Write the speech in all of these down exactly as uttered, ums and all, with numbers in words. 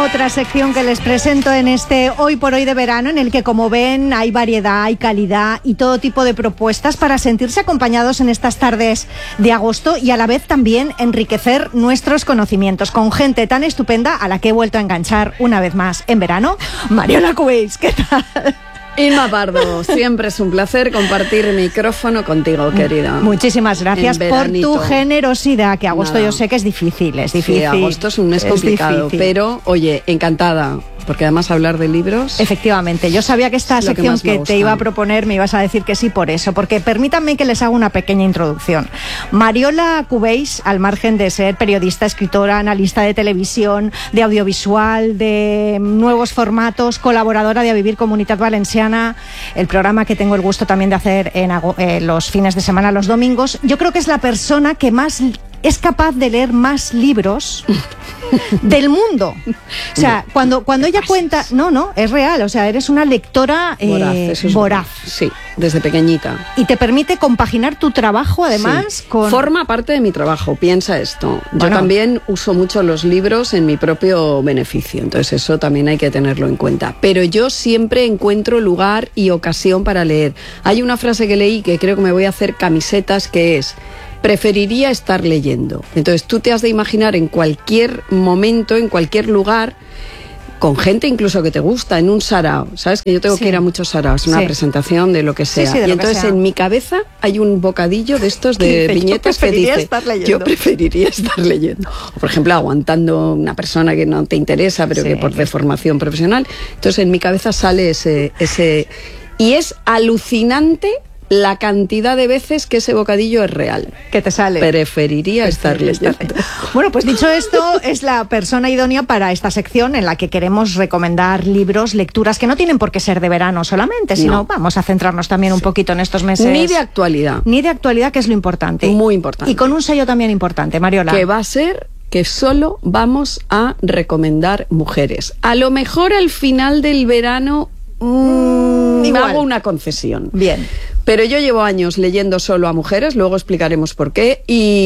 Otra sección que les presento en este Hoy por Hoy de verano, en el que, como ven, hay variedad, hay calidad y todo tipo de propuestas para sentirse acompañados en estas tardes de agosto y a la vez también enriquecer nuestros conocimientos con gente tan estupenda a la que he vuelto a enganchar una vez más en verano. Mariola Cubells, ¿qué tal? Inma Pardo, siempre es un placer compartir micrófono contigo, querida. Muchísimas gracias por tu generosidad, que agosto Nada. Yo sé que es difícil, es difícil. Sí, agosto es un mes es complicado, difícil. Pero, oye, encantada, porque además hablar de libros... Efectivamente, yo sabía que esta sección que, que te iba a proponer me ibas a decir que sí por eso, porque permítanme que les haga una pequeña introducción. Mariola Cubells, al margen de ser periodista, escritora, analista de televisión, de audiovisual, de nuevos formatos, colaboradora de A Vivir Comunitat Valenciana, el programa que tengo el gusto también de hacer en eh, los fines de semana, los domingos, yo creo que es la persona que más es capaz de leer más libros del mundo. O sea, cuando, cuando ella cuenta... No, no, es real. O sea, eres una lectora eh, voraz. Eso es voraz. Sí, desde pequeñita. Y te permite compaginar tu trabajo, además, sí. con... Forma parte de mi trabajo, piensa esto. Bueno. Yo también uso mucho los libros en mi propio beneficio, entonces eso también hay que tenerlo en cuenta. Pero yo siempre encuentro lugar y ocasión para leer. Hay una frase que leí que creo que me voy a hacer camisetas, que es: preferiría estar leyendo. Entonces tú te has de imaginar en cualquier momento, en cualquier lugar, con gente incluso que te gusta, en un sarao. ¿Sabes? Que yo tengo sí. que ir a muchos saraos, una sí. presentación de lo que sea. Sí, sí, de y lo entonces que sea. En mi cabeza hay un bocadillo de estos de dice, viñetas que dice, estar yo preferiría estar leyendo. O, por ejemplo, aguantando una persona que no te interesa, pero sí. que por deformación profesional. Entonces en mi cabeza sale ese... ese y es alucinante la cantidad de veces que ese bocadillo es real. Que te sale. Preferiría estar leyendo. Bueno, pues dicho esto, es la persona idónea para esta sección en la que queremos recomendar libros, lecturas que no tienen por qué ser de verano solamente, sino no. vamos a centrarnos también un sí. poquito en estos meses. Ni de actualidad. Ni de actualidad, que es lo importante. Muy importante. Y con un sello también importante, Mariola. Que va a ser que solo vamos a recomendar mujeres. A lo mejor al final del verano mmm, me hago una concesión. Bien. Pero yo llevo años leyendo solo a mujeres, luego explicaremos por qué,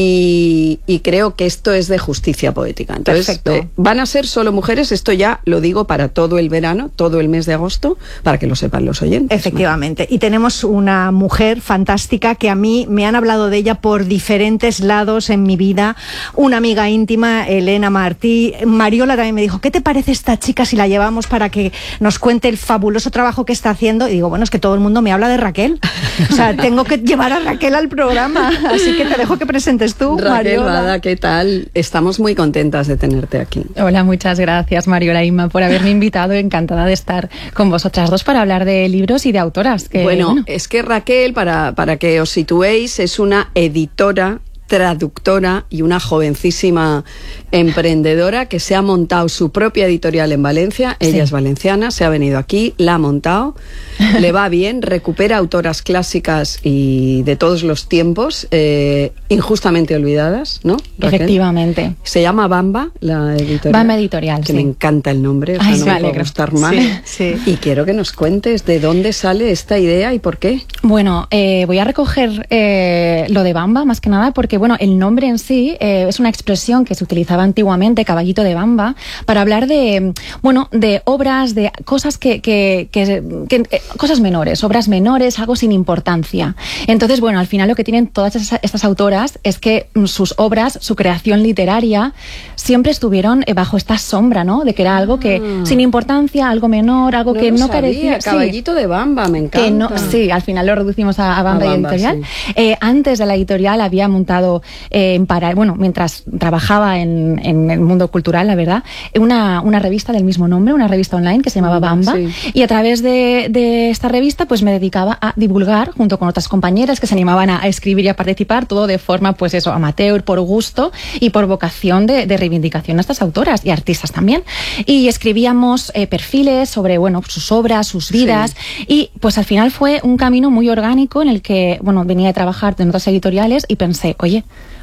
y, y creo que esto es de justicia poética. Entonces, eh, van a ser solo mujeres, esto ya lo digo para todo el verano, todo el mes de agosto, para que lo sepan los oyentes. Efectivamente. ¿No? Y tenemos una mujer fantástica que a mí me han hablado de ella por diferentes lados en mi vida. Una amiga íntima, Elena Martí. Mariola también me dijo, ¿qué te parece esta chica si la llevamos para que nos cuente el fabuloso trabajo que está haciendo? Y digo, bueno, es que todo el mundo me habla de Raquel. O sea, tengo que llevar a Raquel al programa, así que te dejo que presentes tú, Raquel Mariola. Bada, ¿qué tal? Estamos muy contentas de tenerte aquí. Hola, muchas gracias, Mariola e Inma, por haberme invitado. Encantada de estar con vosotras dos para hablar de libros y de autoras. Que, bueno, bueno, es que Raquel, para, para que os situéis, es una editora, traductora y una jovencísima emprendedora que se ha montado su propia editorial en Valencia. Ella sí. es valenciana, se ha venido aquí, la ha montado, le va bien, recupera autoras clásicas y de todos los tiempos, eh, injustamente olvidadas, ¿no, Raquel? Efectivamente. Se llama Bamba, la editorial. Bamba Editorial, que sí. me encanta el nombre, o sea, Ay, no me me puede gustar más. Sí, sí. Y quiero que nos cuentes de dónde sale esta idea y por qué. Bueno, eh, voy a recoger eh, lo de Bamba, más que nada, porque bueno, el nombre en sí eh, es una expresión que se utilizaba antiguamente, caballito de Bamba, para hablar de, bueno, de obras, de cosas que, que, que, que eh, cosas menores, obras menores, algo sin importancia. Entonces, bueno, al final lo que tienen todas esas, estas autoras es que sus obras, su creación literaria, siempre estuvieron eh, bajo esta sombra, ¿no? De que era algo que ah. sin importancia, algo menor, algo no que lo no sabía, carecía. Caballito sí. de Bamba, me encanta. Que no, sí, al final lo reducimos a, a Bamba, a Bamba Editorial. Sí. Eh, antes de la editorial había montado Eh, en para, bueno, mientras trabajaba en, en el mundo cultural, la verdad, una, una revista del mismo nombre, una revista online que se llamaba Bamba, sí. y a través de, de esta revista pues me dedicaba a divulgar junto con otras compañeras que se animaban a, a escribir y a participar, todo de forma pues eso, amateur, por gusto y por vocación de, de reivindicación a estas autoras y artistas también. Y escribíamos eh, perfiles sobre, bueno, sus obras, sus vidas, sí. y pues al final fue un camino muy orgánico en el que, bueno, venía a trabajar en otras editoriales y pensé, oye,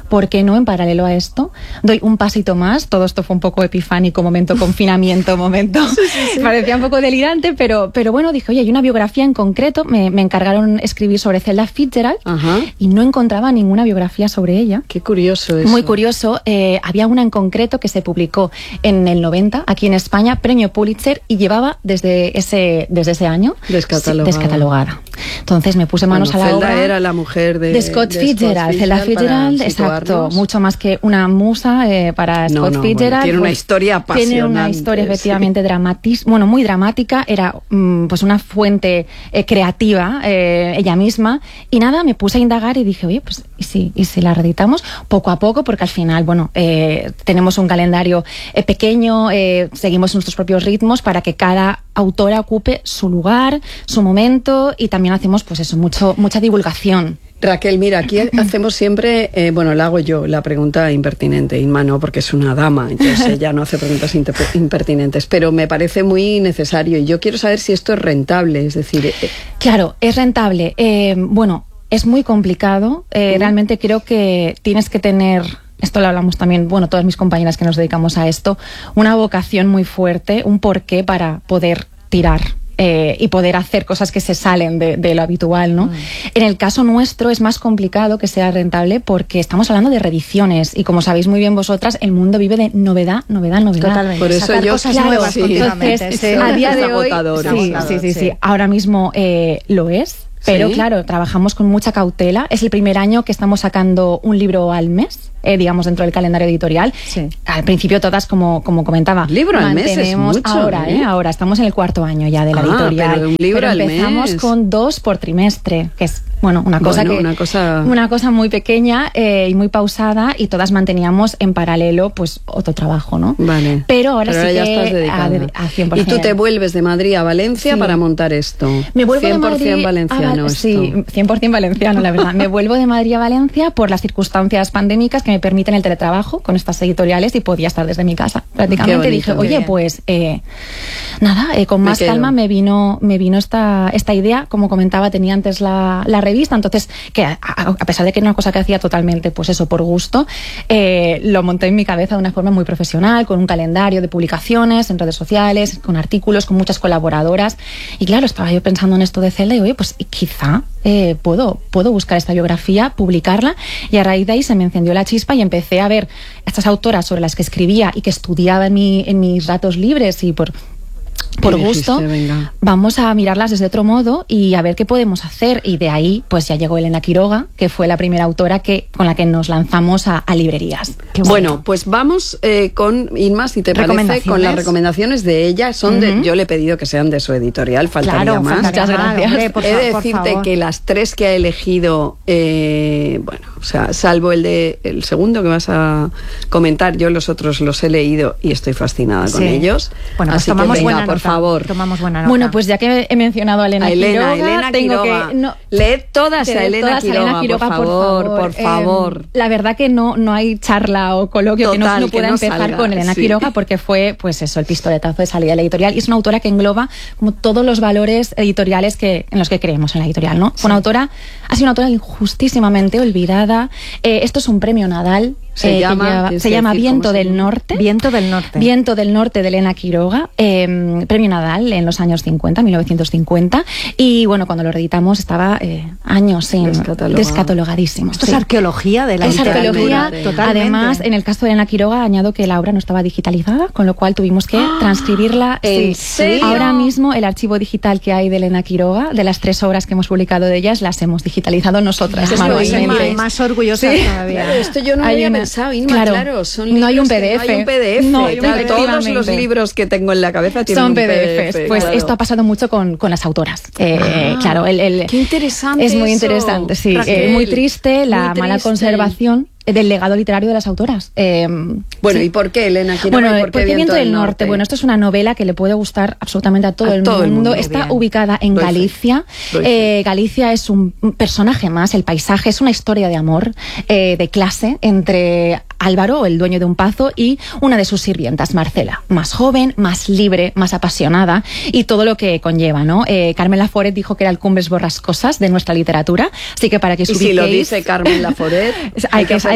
¿por qué no en paralelo a esto doy un pasito más? Todo esto fue un poco epifánico, momento confinamiento, momento... Sí, sí, sí. Parecía un poco delirante, pero, pero bueno, dije, oye, hay una biografía en concreto, me, me encargaron escribir sobre Zelda Fitzgerald. Ajá. Y no encontraba ninguna biografía sobre ella. Qué curioso eso. Muy curioso. Eh, había una en concreto que se publicó en el noventa, aquí en España, premio Pulitzer, y llevaba desde ese, desde ese año descatalogada. descatalogada. Entonces me puse manos bueno, a la Zelda obra. era la mujer de, de Scott de Fitzgerald. Scott Zelda Fitzgerald, exacto. Mucho más que una musa eh, para no, Scott no, Fitzgerald. Bueno, tiene pues, una historia apasionante. Tiene una historia efectivamente sí. dramática, bueno, muy dramática. Era mm, pues una fuente eh, creativa, eh, ella misma. Y nada, me puse a indagar y dije, oye, pues ¿y si, y si la reeditamos? Poco a poco, porque al final, bueno, eh, tenemos un calendario eh, pequeño, eh, seguimos nuestros propios ritmos para que cada autora ocupe su lugar, su momento, y también hacemos, pues eso, mucho, mucha divulgación. Raquel, mira, aquí hacemos siempre, eh, bueno, la hago yo, la pregunta impertinente, Inma no, porque es una dama, entonces ella no hace preguntas impertinentes, pero me parece muy necesario y yo quiero saber si esto es rentable, es decir... Eh, claro, es rentable. Eh, bueno, es muy complicado, eh, ¿Mm? Realmente creo que tienes que tener... Esto lo hablamos también, bueno, todas mis compañeras que nos dedicamos a esto, una vocación muy fuerte, un porqué para poder tirar eh, y poder hacer cosas que se salen de, de lo habitual, ¿no? Mm. En el caso nuestro es más complicado que sea rentable porque estamos hablando de reediciones y como sabéis muy bien vosotras, el mundo vive de novedad, novedad, novedad. Totalmente. Por eso sacar yo cosas claro, nuevas sí. Entonces, sí. a día es de hoy, agotador, sí, es agotador, sí, sí, sí. sí, ahora mismo eh, lo es. Pero ¿sí? Claro, trabajamos con mucha cautela. Es el primer año que estamos sacando un libro al mes, eh, digamos, dentro del calendario editorial. Sí. Al principio todas, como, como comentaba, libro al mes es mucho, ahora, ¿eh? ¿eh? Ahora estamos en el cuarto año ya de la ah, editorial. Pero un libro pero al empezamos mes. con dos por trimestre, que es bueno una cosa bueno, que una cosa una cosa muy pequeña eh, y muy pausada, y todas manteníamos en paralelo pues otro trabajo, ¿no? Vale. Pero ahora pero sí ahora que ya estás dedicada. A, a cien por ciento. Y tú te vuelves de Madrid a Valencia sí. para montar esto. Me vuelvo cien por ciento de Madrid valenciano a, esto. Sí, cien por ciento valenciano, la verdad. Me vuelvo de Madrid a Valencia por las circunstancias pandémicas que me permiten el teletrabajo con estas editoriales y podía estar desde mi casa. Prácticamente bonito, dije, oye, pues eh, nada, eh, con me más quedo. calma me vino me vino esta, esta idea. Como comentaba, tenía antes la, la revista, entonces, que a, a pesar de que era una cosa que hacía totalmente, pues eso, por gusto, eh, lo monté en mi cabeza de una forma muy profesional, con un calendario de publicaciones en redes sociales, con artículos, con muchas colaboradoras. Y claro, estaba yo pensando en esto de Zelda y, oye, pues quizá eh, puedo, puedo buscar esta biografía, publicarla, y a raíz de ahí se me encendió la chispa y empecé a ver estas autoras sobre las que escribía y que estudiaba en, mi, en mis ratos libres y por... por gusto, dijiste, vamos a mirarlas desde otro modo y a ver qué podemos hacer. Y de ahí pues ya llegó Elena Quiroga, que fue la primera autora que con la que nos lanzamos a, a librerías. Bueno. bueno, pues vamos eh, con Inma, si te parece, con las recomendaciones de ella. Son uh-huh. de, yo le he pedido que sean de su editorial, faltaría claro, más. Muchas gracias. Hombre, por he de por decirte favor. que las tres que ha elegido, eh, bueno, o sea, salvo el de el segundo que vas a comentar, yo los otros los he leído y estoy fascinada sí. con ellos. Bueno, pues así tomamos que venga, buena por nota. favor. Tomamos buena nota. Bueno, pues ya que he mencionado a Elena, a Elena, Quiroga, Elena tengo Quiroga. que no, leed todas a Elena, todas Quiroga, Elena Quiroga, por por favor, favor. por favor. Eh, la verdad que no, no hay charla o coloquio Total, que no, no que pueda no empezar salga, con Elena sí. Quiroga, porque fue, pues eso, el pistoletazo de salida de la editorial, y es una autora que engloba como todos los valores editoriales que en los que creemos en la editorial, ¿no? Fue sí. una autora, ha sido una autora injustísimamente olvidada. Eh, esto es un premio Nadal. Se eh, llama, lleva, se llama Viento del Norte. Viento del Norte. Viento del Norte de Elena Quiroga, eh, premio Nadal en los años cincuenta, mil novecientos cincuenta. Y bueno, cuando lo reeditamos estaba eh, años sin Descatalogado. descatalogadísimo. Esto sí. es arqueología de la Es arqueología. Totalmente. Además, en el caso de Elena Quiroga, añado que la obra no estaba digitalizada, con lo cual tuvimos que transcribirla. ¿En sí. serio? Ahora mismo el archivo digital que hay de Elena Quiroga, de las tres obras que hemos publicado de ellas, las hemos digitalizado nosotras. Eso manualmente. Más, más orgullosa Sí. todavía. Claro, esto yo no lo Hay había una- pensado, Inma, claro, claro. Son no hay un libros P D que F. No hay un P D F. No hay un claro, todos efectivamente. los libros que tengo en la cabeza tienen Son un P D Fs. Pues claro. esto ha pasado mucho con, con las autoras. Eh, Ah, claro, el, el- qué interesante es muy eso, interesante, sí. Raquel. Eh, muy triste la Muy mala triste. conservación del legado literario de las autoras. Eh, Bueno, sí. ¿y por qué, Elena Quiroga? Bueno, ¿Y por ¿por qué Viento del Norte? Bueno, esto es una novela que le puede gustar absolutamente a todo, A el, todo el mundo. mundo, Está bien. ubicada en Doy fe. Galicia. Doy Eh, Galicia es un personaje más, el paisaje es una historia de amor, eh, de clase, entre Álvaro, el dueño de un pazo, y una de sus sirvientas, Marcela, más joven, más libre, más apasionada, y todo lo que conlleva, ¿no? Eh, Carmen Laforet dijo que era el Cumbres Borrascosas de nuestra literatura, así que para que os Y si lo ubiquéis- dice Carmen Laforet, hay que, hay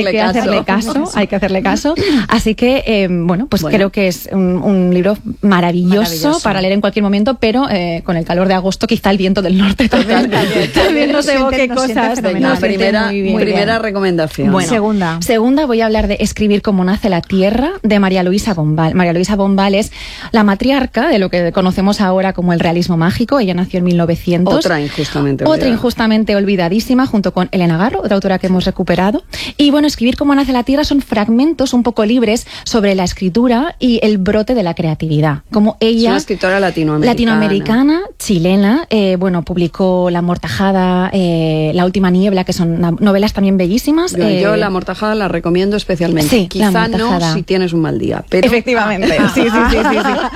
hacerle hay que caso. hacerle caso, hay que hacerle caso. Así que, eh, bueno, pues bueno. creo que es un, un libro maravilloso, maravilloso para leer en cualquier momento, pero eh, con el calor de agosto quizá el viento del norte también, también, también nos evoque cosas. Venga, primera, muy bien, primera muy recomendación. Bueno, segunda. Segunda voy a hablar de Escribir como nace la tierra, de María Luisa Bombal. María Luisa Bombal es la matriarca de lo que conocemos ahora como el realismo mágico. Ella nació en mil novecientos. Otra injustamente olvidada. Otra injustamente olvidadísima, junto con Elena Garro, otra autora que hemos recuperado. Y bueno, Escribir como nace la tierra son fragmentos un poco libres sobre la escritura y el brote de la creatividad. Como ella, es una escritora latinoamericana, latinoamericana chilena, eh, bueno, publicó La Amortajada, eh, La última niebla, que son novelas también bellísimas. Yo, eh, yo La Amortajada la recomiendo especialmente. Sí, quizá no si tienes un mal día, pero efectivamente, sí, sí, sí, sí,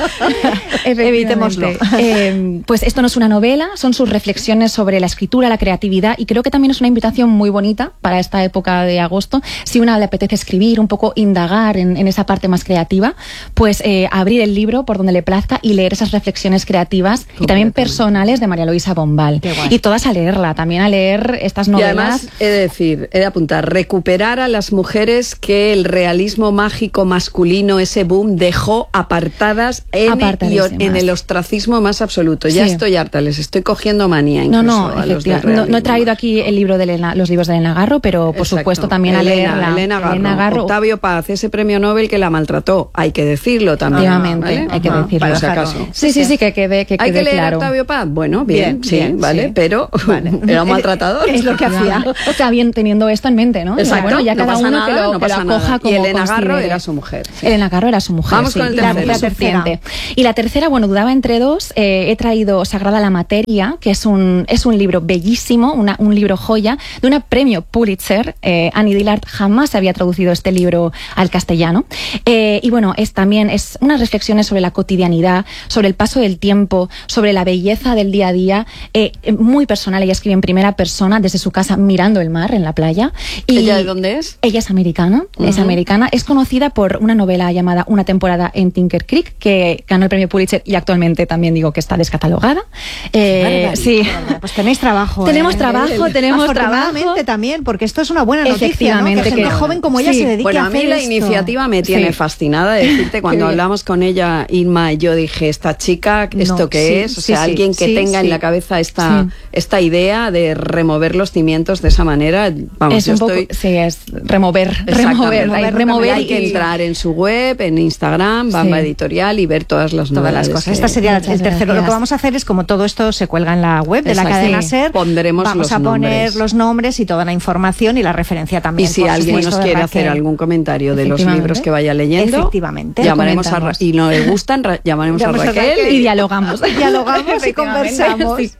sí. Evitémoslo. Eh, pues esto no es una novela, son sus reflexiones sobre la escritura, la creatividad, y creo que también es una invitación muy bonita para esta época de agosto. Si una le apetece escribir, un poco indagar en, en esa parte más creativa, pues eh, abrir el libro por donde le plazca y leer esas reflexiones creativas y también personales de María Luisa Bombal. Y todas a leerla, también a leer estas novelas. Y además, he de decir, he de apuntar, recuperar a las mujeres que el realismo mágico masculino, ese boom, dejó apartadas en, y, en el ostracismo más absoluto. Ya sí. estoy harta, les estoy cogiendo manía incluso no, no, a los del no, no he traído aquí el libro de Elena, los libros de Elena Garro, pero por Exacto. supuesto también Elena, a leerla. Elena Garro. Elena Garro. Octavio Paz, ese premio Nobel que la maltrató, hay que decirlo también. Obviamente, ¿vale? hay que Ajá, decirlo. Para si acaso. Sí, sí, sí, que quede, que quede ¿Hay que leer claro. a Octavio Paz? Bueno, bien, bien sí, bien, vale, sí. pero vale. era un maltratador. Es lo que hacía. O sea, bien teniendo esto en mente, ¿no? Exacto, Bueno, ya no cada uno nada, que lo, no que lo acoja nada. como Y Elena considere. Garro era su mujer. Sí. Elena Garro era su mujer, Vamos sí. con el la, tercero. la tercera. Y la tercera, bueno, dudaba entre dos. Eh, he traído Sagrada la Materia, que es un, es un libro bellísimo, una, un libro joya, de una premio Pulitzer. Eh, Annie Dillard jamás había traducido este libro al castellano. Eh, y bueno, es también es unas reflexiones sobre la cotidianidad, sobre el paso del tiempo, sobre la belleza del día a día, eh, muy personal. Ella escribe en primera persona desde su casa mirando el mar en la playa. Y ¿Ella de dónde es? Ella es americana, uh-huh. es americana. Es conocida por una novela llamada Una temporada en Tinker Creek, que ganó el premio Pulitzer y actualmente también digo que está descatalogada. Eh, sí. Pues tenéis trabajo. Tenemos ¿eh? trabajo, tenemos trabajo. También, porque esto es una buena noticia, Efectivamente, ¿no? Que gente que, joven como ella sí. se dedique bueno, a hacer hacer a mí esto. la iniciativa me tiene sí. fascinada. Decirte, cuando hablamos con ella, Irma, yo dije, esta chica, ¿esto no, qué sí, es? O sea, sí, alguien que sí, tenga sí. en la cabeza esta, sí. esta idea de remover los cimientos de esa manera. Vamos, es yo un poco, estoy... sí, es remover, remover, remover, remover hay que y... entrar en su web, en Instagram, Bamba sí. Editorial, y ver todas las todas las cosas. Que... Esta sería Muchas el tercero. Gracias. Lo que vamos a hacer es, como todo esto se cuelga en la web de Exacto. la cadena sí. SER, pondremos vamos los a poner nombres. los nombres y toda la información y la referencia también. Y si alguien nos quiere hacer algún comentario de los libros que vaya leyendo, efectivamente, llamaremos a Ra y no le gustan, llamaremos a Raquel, a Raquel y dialogamos. Dialogamos y conversamos. Sí.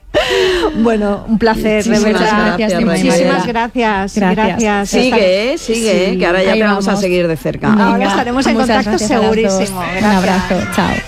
Bueno, un placer, de verdad. Gracias, Muchísimas gracias. Gracias. gracias. Sigue, sigue, sí. que ahora ya Ahí te vamos. vamos a seguir de cerca. Ahora estaremos en contacto segurísimo. Un abrazo. Chao.